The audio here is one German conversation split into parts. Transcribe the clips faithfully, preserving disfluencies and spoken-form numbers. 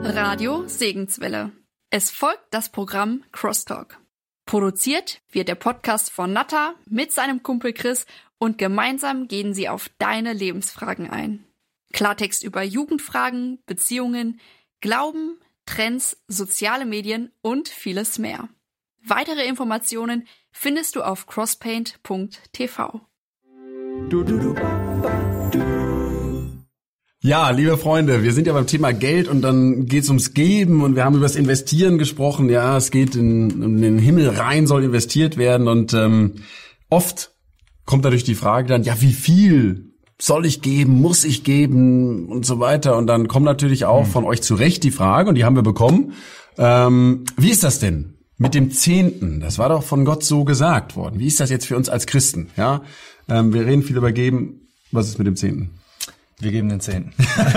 Radio Segenswelle. Es folgt das Programm Crosstalk. Produziert wird der Podcast von Natta mit seinem Kumpel Chris und gemeinsam gehen sie auf deine Lebensfragen ein. Klartext über Jugendfragen, Beziehungen, Glauben, Trends, soziale Medien und vieles mehr. Weitere Informationen findest du auf crosspaint punkt t v. Du, du, du, du. Ja, liebe Freunde, wir sind ja beim Thema Geld und dann geht's ums Geben und wir haben über das Investieren gesprochen. Ja, es geht in, in den Himmel rein, soll investiert werden und ähm, oft kommt dadurch die Frage dann, ja, wie viel soll ich geben, muss ich geben und so weiter. Und dann kommt natürlich auch von euch zu Recht die Frage, und die haben wir bekommen, ähm, wie ist das denn mit dem Zehnten? Das war doch von Gott so gesagt worden. Wie ist das jetzt für uns als Christen? Ja, ähm, wir reden viel über Geben. Was ist mit dem Zehnten? Wir geben den Zehnten.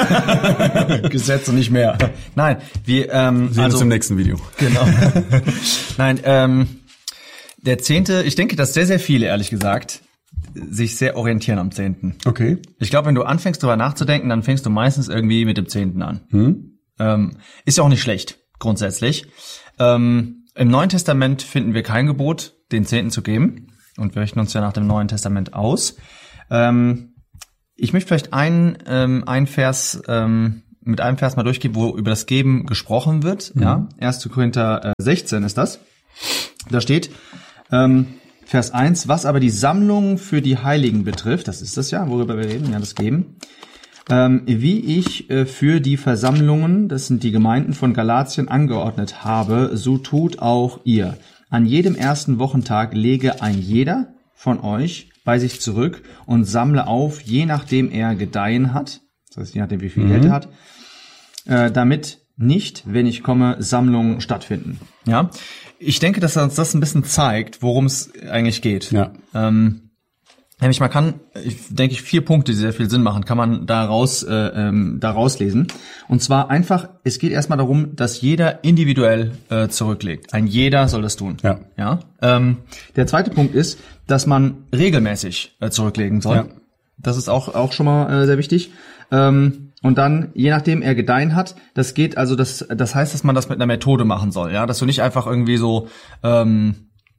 Gesetz und nicht mehr. Nein, wir ähm, sehen also, uns im nächsten Video. Genau. Nein, ähm, der Zehnte, ich denke, dass sehr, sehr viele, ehrlich gesagt, sich sehr orientieren am Zehnten. Okay. Ich glaube, wenn du anfängst, darüber nachzudenken, dann fängst du meistens irgendwie mit dem Zehnten an. Hm? Ähm, ist ja auch nicht schlecht, grundsätzlich. Ähm, im Neuen Testament finden wir kein Gebot, den Zehnten zu geben. Und wir richten uns ja nach dem Neuen Testament aus. Ähm, Ich möchte vielleicht einen, ähm, einen Vers, ähm, mit einem Vers mal durchgehen, wo über das Geben gesprochen wird. Mhm. Ja, erster Korinther sechzehn ist das. Da steht, ähm, Vers eins, was aber die Sammlung für die Heiligen betrifft, das ist das ja, worüber wir reden, ja, das Geben, ähm, wie ich äh, für die Versammlungen, das sind die Gemeinden von Galatien, angeordnet habe, so tut auch ihr. An jedem ersten Wochentag lege ein jeder von euch bei sich zurück und sammle auf, je nachdem er gedeihen hat, das heißt, je nachdem wie viel mhm. Geld er hat, äh, damit nicht, wenn ich komme, Sammlungen stattfinden. Ja, ich denke, dass uns das ein bisschen zeigt, worum es eigentlich geht. Ja. Ähm, nämlich man kann, ich denke ich, vier Punkte, die sehr viel Sinn machen, kann man da raus, äh, ähm, da rauslesen. Und zwar einfach, es geht erstmal darum, dass jeder individuell äh, zurücklegt. Ein jeder soll das tun. Ja. Ja. Ähm, der zweite Punkt ist, dass man regelmäßig äh, zurücklegen soll. Ja. Das ist auch auch schon mal äh, sehr wichtig. Ähm, und dann, je nachdem er gedeihen hat, das geht also, das das heißt, dass man das mit einer Methode machen soll, ja, dass du nicht einfach irgendwie so, ähm,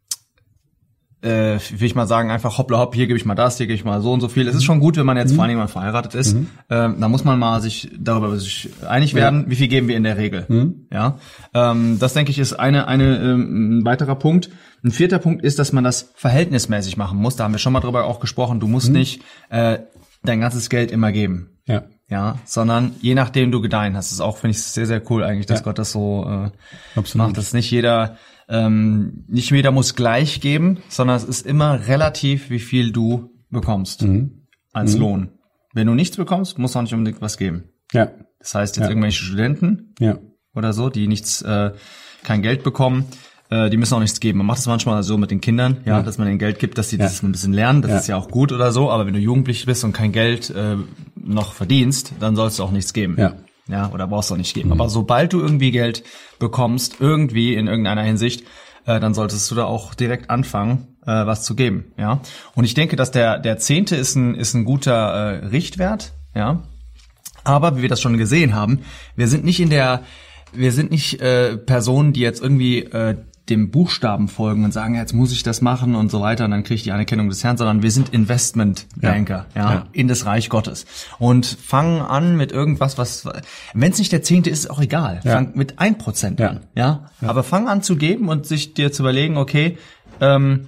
äh, will ich mal sagen, einfach hoppla hopp, hier gebe ich mal das, hier gebe ich mal so und so viel. Es ist schon gut, wenn man jetzt mhm. vor allem mal verheiratet ist, mhm. ähm, da muss man mal sich darüber sich einig werden, ja. wie viel geben wir in der Regel, mhm. ja. Ähm, das denke ich ist eine eine ähm, ein weiterer Punkt. Ein vierter Punkt ist, dass man das verhältnismäßig machen muss. Da haben wir schon mal drüber auch gesprochen. Du musst mhm. nicht äh, dein ganzes Geld immer geben. Ja. Ja, sondern je nachdem du gedeihen hast. Das ist auch, finde ich, sehr, sehr cool eigentlich, dass ja. Gott das so äh, macht. Dass nicht jeder, ähm, nicht jeder muss gleich geben, sondern es ist immer relativ, wie viel du bekommst mhm. als mhm. Lohn. Wenn du nichts bekommst, musst du auch nicht unbedingt was geben. Ja. Das heißt, jetzt ja. irgendwelche Studenten ja. oder so, die nichts, äh, kein Geld bekommen, die müssen auch nichts geben. Man macht das manchmal so mit den Kindern, ja, ja. dass man ihnen Geld gibt, dass sie ja. das ein bisschen lernen. Das ja. ist ja auch gut oder so. Aber wenn du jugendlich bist und kein Geld äh, noch verdienst, dann sollst du auch nichts geben. Ja. Ja, oder brauchst du auch nicht geben. Mhm. Aber sobald du irgendwie Geld bekommst, irgendwie in irgendeiner Hinsicht, äh, dann solltest du da auch direkt anfangen, äh, was zu geben. Ja. Und ich denke, dass der der Zehnte ist ein ist ein guter äh, Richtwert. Ja. Aber wie wir das schon gesehen haben, wir sind nicht in der wir sind nicht äh, Personen, die jetzt irgendwie äh, dem Buchstaben folgen und sagen, jetzt muss ich das machen und so weiter und dann kriege ich die Anerkennung des Herrn, sondern wir sind Investmentbanker, ja, ja, ja, in das Reich Gottes und fangen an mit irgendwas, was, wenn es nicht der Zehnte ist, ist auch egal, ja. fang mit ein Prozent ja. an, ja? ja, aber fang an zu geben und sich dir zu überlegen, okay, ähm,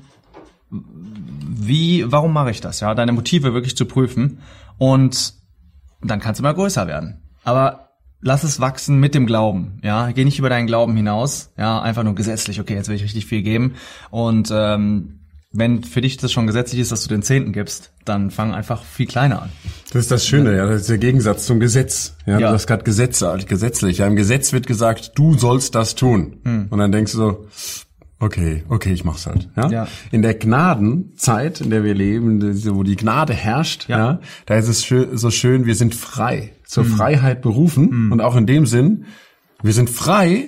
wie, warum mache ich das, ja, deine Motive wirklich zu prüfen und dann kannst du mal größer werden, aber lass es wachsen mit dem Glauben, ja. Geh nicht über deinen Glauben hinaus, ja. Einfach nur gesetzlich, okay, jetzt will ich richtig viel geben. Und ähm, wenn für dich das schon gesetzlich ist, dass du den Zehnten gibst, dann fang einfach viel kleiner an. Das ist das Schöne, ja. Das ist der Gegensatz zum Gesetz. Ja, ja. Du hast gerade Gesetze, gesetzlich. Ja, im Gesetz wird gesagt, du sollst das tun. Hm. Und dann denkst du so, okay, okay, ich mach's halt. Ja? Ja. In der Gnadenzeit, in der wir leben, wo die Gnade herrscht, ja, ja da ist es schön, so schön, wir sind frei, zur mhm. Freiheit berufen. Mhm. Und auch in dem Sinn, wir sind frei,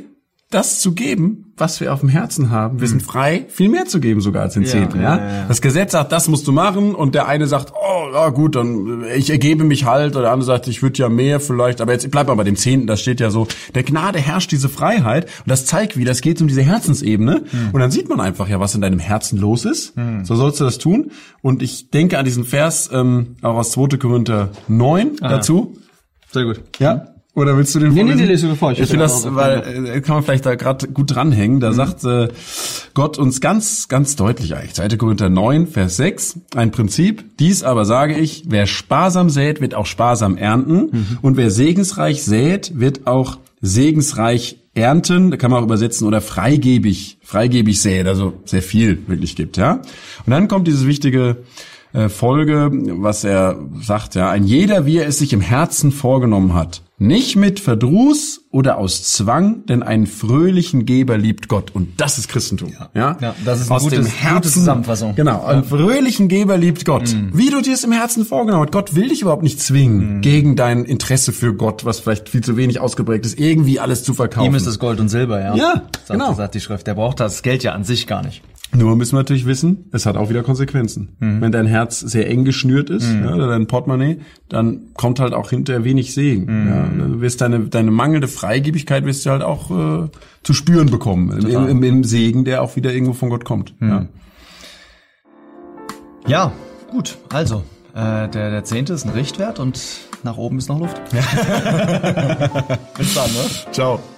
das zu geben, was wir auf dem Herzen haben. Wir sind frei, viel mehr zu geben sogar als den Zehnten. Ja, ja? Ja, ja. Das Gesetz sagt, das musst du machen, und der eine sagt, oh, ja gut, dann ich ergebe mich halt, oder der andere sagt, ich würde ja mehr vielleicht, aber jetzt bleib mal bei dem Zehnten, das steht ja so, der Gnade herrscht diese Freiheit, und das zeigt, wie das geht um diese Herzensebene, mhm. und dann sieht man einfach ja, was in deinem Herzen los ist, mhm. so sollst du das tun, und ich denke an diesen Vers, ähm, auch aus zweiter Korinther neun ah, dazu. Sehr gut. Ja. Oder willst du den vorlesen? Nee, nee, nee, lese du vor. Ich, ich finde das, weil äh, kann man vielleicht da gerade gut dranhängen. Da mhm. sagt äh, Gott uns ganz, ganz deutlich eigentlich. zweiter Korinther neun, Vers sechs. Ein Prinzip. Dies aber sage ich, wer sparsam sät, wird auch sparsam ernten. Mhm. Und wer segensreich sät, wird auch segensreich ernten. Da kann man auch übersetzen, oder freigebig, freigebig sät, also sehr viel wirklich gibt, ja. Und dann kommt dieses wichtige äh, Folge, was er sagt, ja. Ein jeder, wie er es sich im Herzen vorgenommen hat. Nicht mit Verdruss oder aus Zwang, denn einen fröhlichen Geber liebt Gott. Und das ist Christentum. Ja, ja? ja das ist eine aus gute, dem Herzen, gute Zusammenfassung. Genau, einen ja. fröhlichen Geber liebt Gott. Mhm. Wie du dir es im Herzen vorgenommen hast. Gott will dich überhaupt nicht zwingen, mhm. gegen dein Interesse für Gott, was vielleicht viel zu wenig ausgeprägt ist, irgendwie alles zu verkaufen. Ihm ist das Gold und Silber, ja. Ja, sagt, genau. sagt die Schrift. Der braucht das Geld ja an sich gar nicht. Nur müssen wir natürlich wissen, es hat auch wieder Konsequenzen. Mhm. Wenn dein Herz sehr eng geschnürt ist, mhm. ja, oder dein Portemonnaie, dann kommt halt auch hinterher wenig Segen. Mhm. Ja, du wirst deine, deine mangelnde Freigebigkeit wirst du halt auch äh, zu spüren bekommen. Im, im, Im Segen, der auch wieder irgendwo von Gott kommt. Mhm. Ja. ja, gut. Also, äh, der, der Zehnte ist ein Richtwert und nach oben ist noch Luft. Bis dann, ne? Ciao.